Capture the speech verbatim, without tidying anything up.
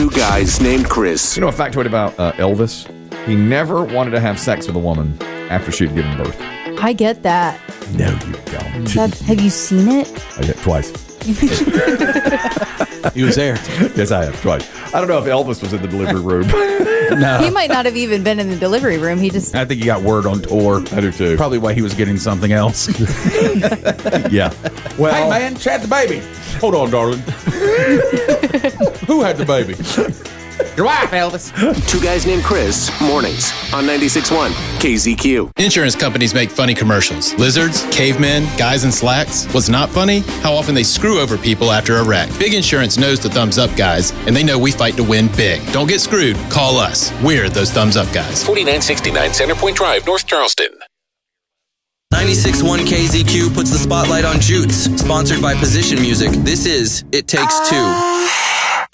Two guys named Chris. You know a factoid about uh, Elvis? He never wanted to have sex with a woman after she'd given birth. I get that. No, you don't. That, have you seen it? I did twice. He was there. Yes, I have twice. I don't know if Elvis was in the delivery room. No. He might not have even been in the delivery room. He just. I think he got word on tour. I do too. Probably why he was getting something else. Yeah. Well, Hey, man, had the baby. Hold on, darling. Who had the baby? Your wife, Elvis. Two guys named Chris. Mornings on ninety-six point one K Z Q. Insurance companies make funny commercials. Lizards, cavemen, guys in slacks. What's not funny? How often they screw over people after a wreck. Big Insurance knows the thumbs up guys, and they know we fight to win big. Don't get screwed. Call us. We're those thumbs up guys. forty-nine sixty-nine Centerpoint Drive, North Charleston. ninety-six point one K Z Q puts the spotlight on Jutes, sponsored by Position Music. This is It Takes Two.